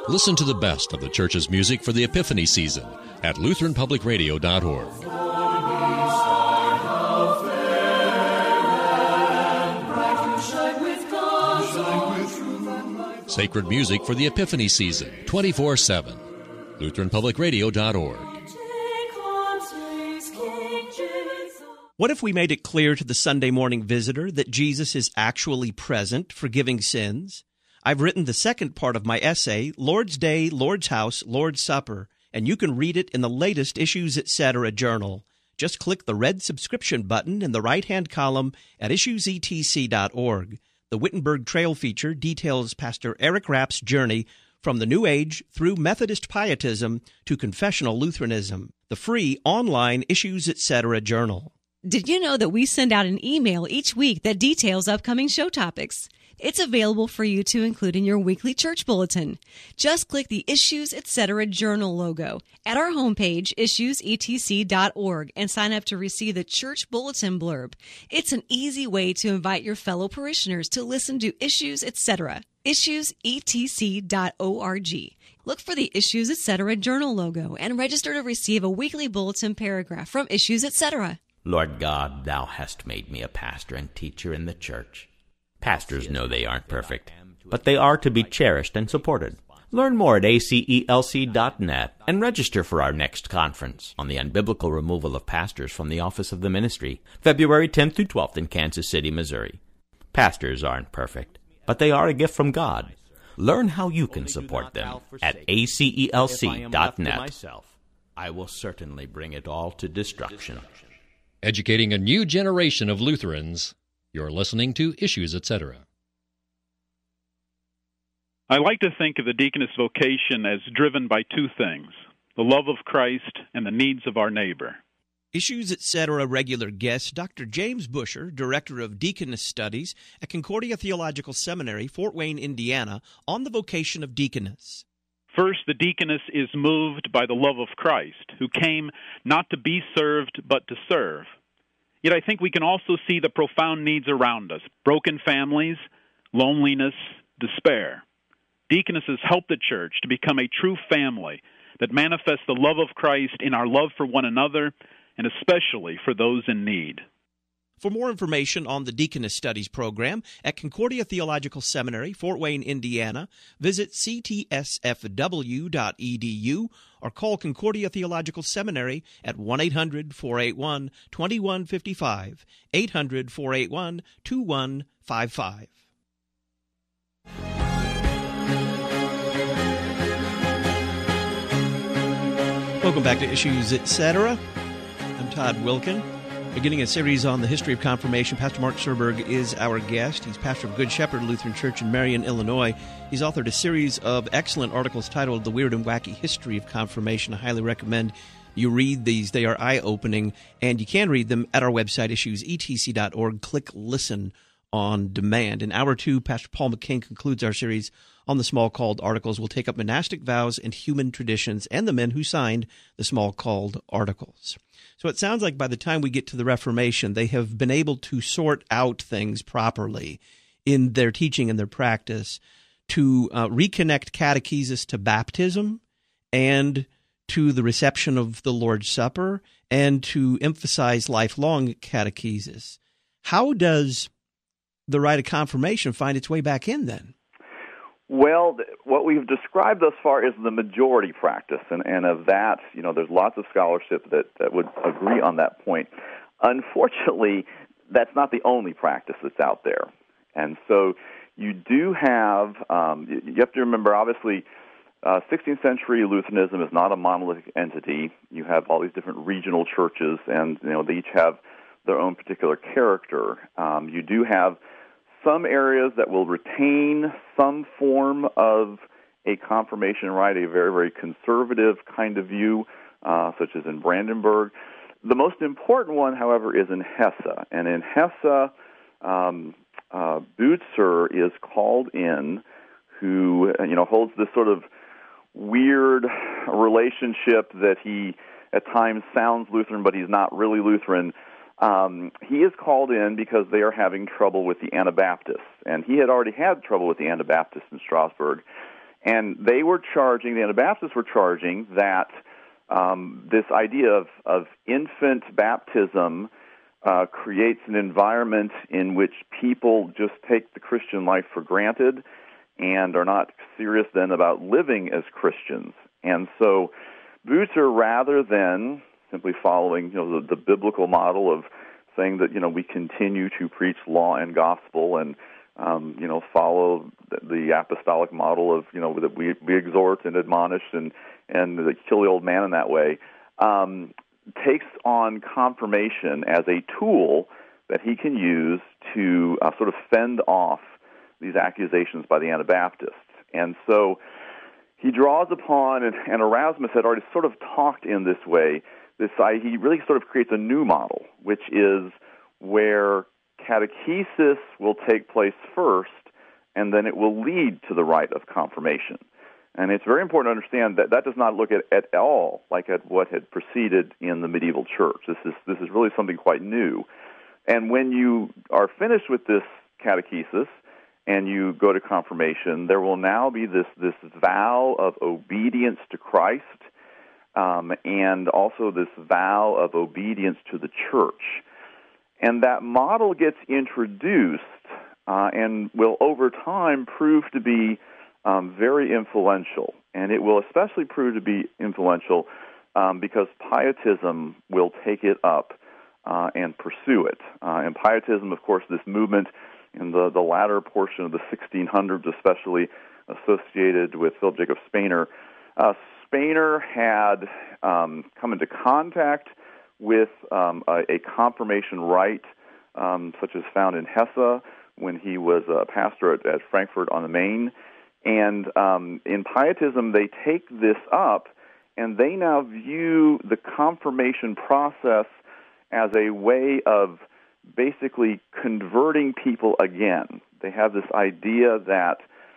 Listen to the best of the church's music for the Epiphany season at LutheranPublicRadio.org. Sacred music for the Epiphany season, 24/7. LutheranPublicRadio.org. What if we made it clear to the Sunday morning visitor that Jesus is actually present, forgiving sins? I've written the second part of my essay, Lord's Day, Lord's House, Lord's Supper, and you can read it in the latest Issues Etc. journal. Just click the red subscription button in the right-hand column at issuesetc.org. The Wittenberg Trail feature details Pastor Eric Rapp's journey from the New Age through Methodist pietism to confessional Lutheranism. The free online Issues Etc. journal. Did you know that we send out an email each week that details upcoming show topics? It's available for you to include in your weekly church bulletin. Just click the Issues Etc. journal logo at our homepage, issuesetc.org, and sign up to receive the church bulletin blurb. It's an easy way to invite your fellow parishioners to listen to Issues Etc. issuesetc.org. Look for the Issues Etc. journal logo and register to receive a weekly bulletin paragraph from Issues Etc. Lord God, Thou hast made me a pastor and teacher in the church. Pastors know they aren't perfect, but they are to be cherished and supported. Learn more at acelc.net and register for our next conference on the unbiblical removal of pastors from the office of the ministry, February 10th through 12th in Kansas City, Missouri. Pastors aren't perfect, but they are a gift from God. Learn how you can support them at acelc.net. I will certainly bring it all to destruction. Educating a new generation of Lutherans. You're listening to Issues Etc. I like to think of the deaconess vocation as driven by two things, the love of Christ and the needs of our neighbor. Issues Etc. regular guest, Dr. James Busher, Director of Deaconess Studies at Concordia Theological Seminary, Fort Wayne, Indiana, on the vocation of deaconess. First, the deaconess is moved by the love of Christ, who came not to be served, but to serve. Yet I think we can also see the profound needs around us, broken families, loneliness, despair. Deaconesses help the church to become a true family that manifests the love of Christ in our love for one another, and especially for those in need. For more information on the Deaconess Studies program at Concordia Theological Seminary, Fort Wayne, Indiana, visit ctsfw.edu or call Concordia Theological Seminary at 1-800-481-2155, 800-481-2155. Welcome back to Issues Etc. I'm Todd Wilkin. Beginning a series on the history of confirmation, Pastor Mark Serberg is our guest. He's pastor of Good Shepherd Lutheran Church in Marion, Illinois. He's authored a series of excellent articles titled The Weird and Wacky History of Confirmation. I highly recommend you read these. They are eye-opening, and you can read them at our website, issuesetc.org. Click Listen on Demand. In Hour 2, Pastor Paul McCain concludes our series on the Small-Called Articles. We'll take up monastic vows and human traditions and the men who signed the Small-Called Articles. So it sounds like by the time we get to the Reformation, they have been able to sort out things properly in their teaching and their practice to reconnect catechesis to baptism and to the reception of the Lord's Supper and to emphasize lifelong catechesis. How does the rite of confirmation find its way back in then? Well, what we've described thus far is the majority practice, and of that, there's lots of scholarship that would agree on that point. Unfortunately, that's not the only practice that's out there. And so you do have, you have to remember, obviously, 16th century Lutheranism is not a monolithic entity. You have all these different regional churches, and they each have their own particular character. You do have some areas that will retain some form of a confirmation rite, a very, very conservative kind of view, such as in Brandenburg. The most important one, however, is in Hesse. And in Hesse, Butzer is called in, who holds this sort of weird relationship that he at times sounds Lutheran, but he's not really Lutheran. He is called in because they are having trouble with the Anabaptists, and he had already had trouble with the Anabaptists in Strasbourg. And they were charging, the Anabaptists were charging that this idea of infant baptism creates an environment in which people just take the Christian life for granted and are not serious then about living as Christians. And so Bucer, rather than simply following the biblical model of saying that we continue to preach law and gospel and follow the apostolic model of that we exhort and admonish and kill the old man in that way, takes on confirmation as a tool that he can use to sort of fend off these accusations by the Anabaptists. And so he draws upon, and Erasmus had already sort of talked in this way, he really sort of creates a new model, which is where catechesis will take place first, and then it will lead to the rite of confirmation. And it's very important to understand that that does not look at all like at what had preceded in the medieval church. This is really something quite new. And when you are finished with this catechesis and you go to confirmation, there will now be this vow of obedience to Christ, and also this vow of obedience to the church. And that model gets introduced and will over time prove to be very influential. And it will especially prove to be influential because Pietism will take it up and pursue it. And Pietism, of course, this movement in the latter portion of the 1600s, especially associated with Philip Jacob Spener. Spener had come into contact with a confirmation rite, such as found in Hesse when he was a pastor at Frankfurt on the Main. And in Pietism, they take this up, and they now view the confirmation process as a way of basically converting people again. They have this idea that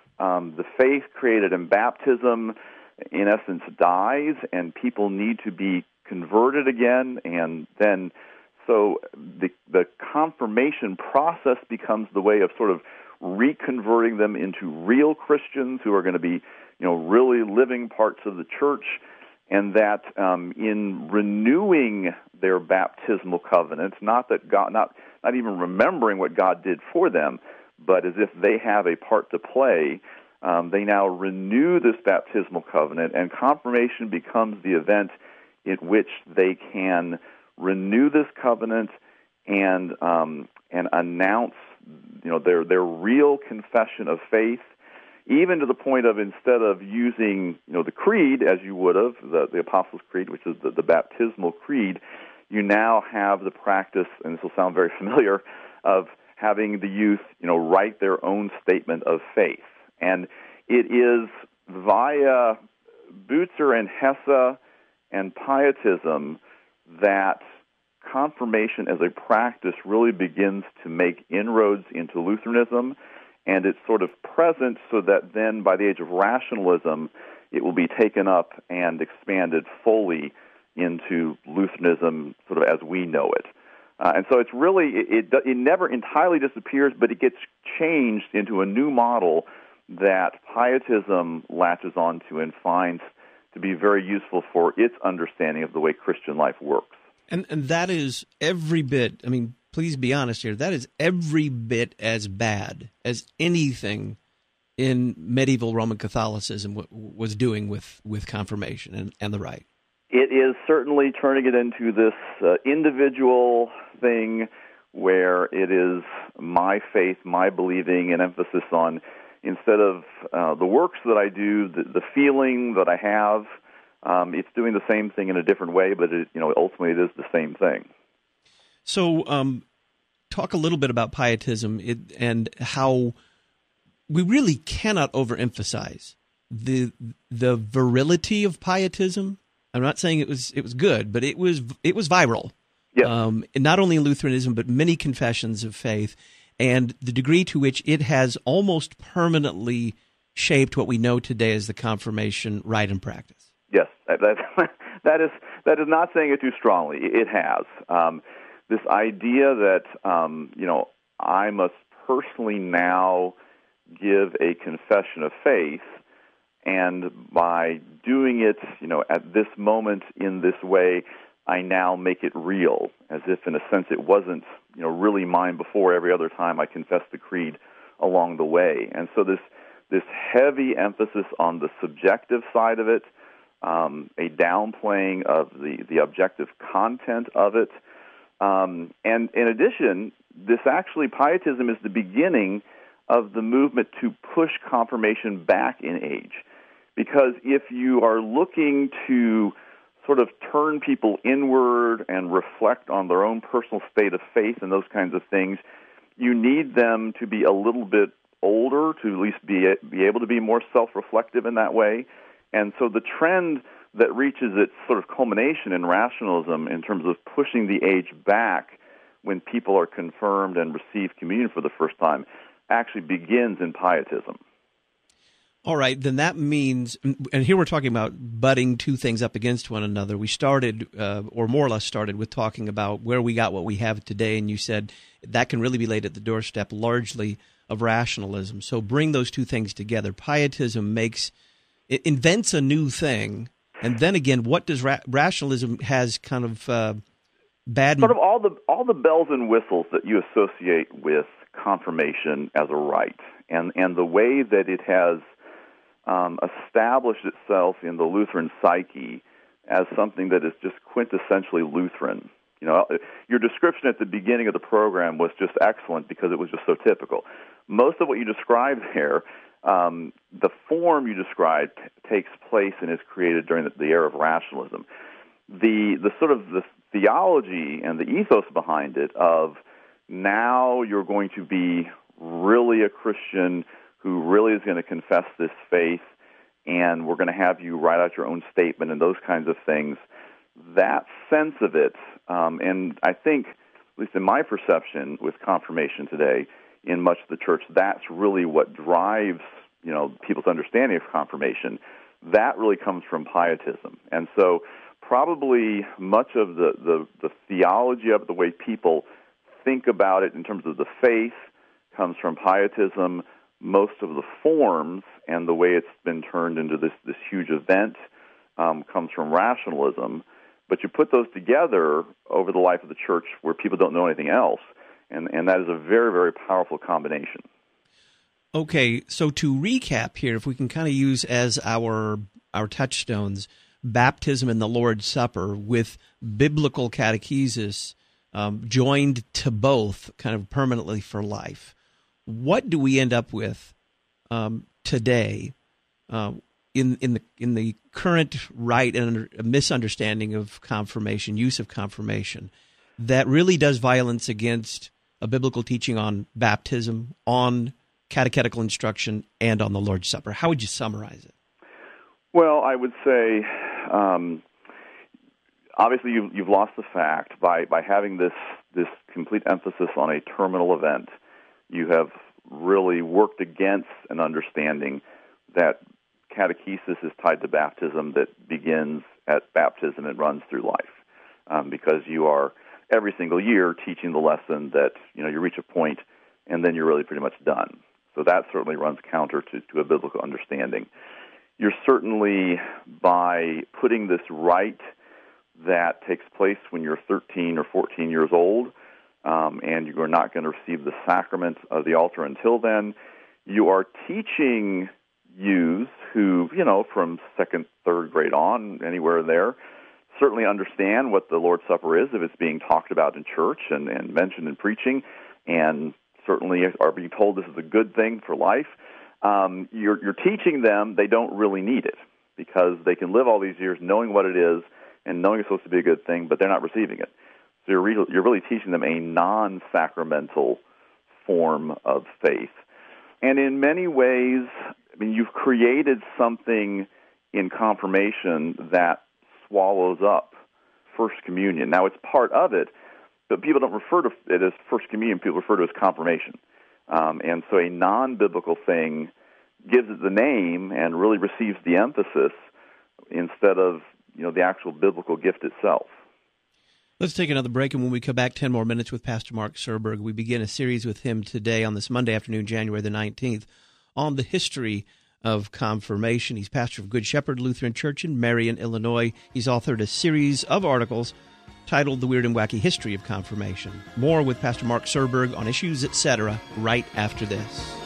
the faith created in baptism, in essence, dies, and people need to be converted again, and then so the confirmation process becomes the way of sort of reconverting them into real Christians who are going to be, really living parts of the church, and that in renewing their baptismal covenant, not even remembering what God did for them, but as if they have a part to play, they now renew this baptismal covenant, and confirmation becomes the event in which they can renew this covenant and announce, their real confession of faith, even to the point of instead of using, the creed as you would have, the Apostles' Creed, which is the baptismal creed, you now have the practice, and this will sound very familiar, of having the youth, write their own statement of faith. And it is via Bucer and Hesse and Pietism that confirmation as a practice really begins to make inroads into Lutheranism, and it's sort of present so that then by the age of rationalism, it will be taken up and expanded fully into Lutheranism sort of as we know it. And so it's really, it never entirely disappears, but it gets changed into a new model that Pietism latches onto and finds to be very useful for its understanding of the way Christian life works. And that is every bit, please be honest here, that is every bit as bad as anything in medieval Roman Catholicism was doing with confirmation and the rite. It is certainly turning it into this individual thing where it is my faith, my believing, and emphasis on, instead of the works that I do, the feeling that I have. It's doing the same thing in a different way, but ultimately it is the same thing. So, talk a little bit about Pietism and how we really cannot overemphasize the virility of Pietism. I'm not saying it was good, but it was viral. Yeah. Not only in Lutheranism, but many confessions of faith, and the degree to which it has almost permanently shaped what we know today as the confirmation rite and practice. Yes, that is not saying it too strongly. It has this idea that I must personally now give a confession of faith and by doing it, at this moment in this way, I now make it real, as if in a sense it wasn't, really mine before every other time I confessed the creed along the way. And so this heavy emphasis on the subjective side of it, a downplaying of the objective content of it, and in addition, pietism is the beginning of the movement to push confirmation back in age. Because if you are looking to sort of turn people inward and reflect on their own personal state of faith and those kinds of things, you need them to be a little bit older to at least be able to be more self-reflective in that way. And so the trend that reaches its sort of culmination in rationalism in terms of pushing the age back when people are confirmed and receive communion for the first time actually begins in pietism. All right, then that means, and here we're talking about butting two things up against one another. We started, or more or less started, with talking about where we got what we have today, and you said that can really be laid at the doorstep largely of rationalism. So bring those two things together. Pietism invents a new thing, and then again, what does rationalism has kind of bad... Sort of all the bells and whistles that you associate with confirmation as a rite, and the way that it has established itself in the Lutheran psyche as something that is just quintessentially Lutheran. Your description at the beginning of the program was just excellent because it was just so typical. Most of what you described there, the form you described takes place and is created during the era of rationalism. The sort of the theology and the ethos behind it of now you're going to be really a Christian who really is going to confess this faith, and we're going to have you write out your own statement and those kinds of things. That sense of it, and I think, at least in my perception with confirmation today, in much of the church, that's really what drives, people's understanding of confirmation. That really comes from pietism. And so probably much of the theology of it, the way people think about it in terms of the faith, comes from pietism. Most of the forms and the way it's been turned into this huge event comes from rationalism. But you put those together over the life of the church where people don't know anything else, and that is a very, very powerful combination. Okay, so to recap here, if we can kind of use as our touchstones baptism and the Lord's Supper with biblical catechesis joined to both kind of permanently for life. What do we end up with today in the current right and misunderstanding of confirmation, use of confirmation, that really does violence against a biblical teaching on baptism, on catechetical instruction, and on the Lord's Supper? How would you summarize it? Well, I would say, obviously, you've lost the fact by having this complete emphasis on a terminal event. You have really worked against an understanding that catechesis is tied to baptism that begins at baptism and runs through life, because you are every single year teaching the lesson that you reach a point and then you're really pretty much done. So that certainly runs counter to a biblical understanding. You're certainly, by putting this rite that takes place when you're 13 or 14 years old, and you are not going to receive the sacrament of the altar until then, you are teaching youths who, from second, third grade on, anywhere there, certainly understand what the Lord's Supper is if it's being talked about in church and mentioned in preaching, and certainly are being told this is a good thing for life. You're teaching them they don't really need it because they can live all these years knowing what it is and knowing it's supposed to be a good thing, but they're not receiving it. So you're really teaching them a non-sacramental form of faith. And in many ways, you've created something in confirmation that swallows up First Communion. Now, it's part of it, but people don't refer to it as First Communion. People refer to it as confirmation. And so a non-biblical thing gives it the name and really receives the emphasis instead of the actual biblical gift itself. Let's take another break, and when we come back, 10 more minutes with Pastor Mark Serberg. We begin a series with him today on this Monday afternoon, January the 19th, on the history of confirmation. He's pastor of Good Shepherd Lutheran Church in Marion, Illinois. He's authored a series of articles titled The Weird and Wacky History of Confirmation. More with Pastor Mark Serberg on Issues Etc. right after this.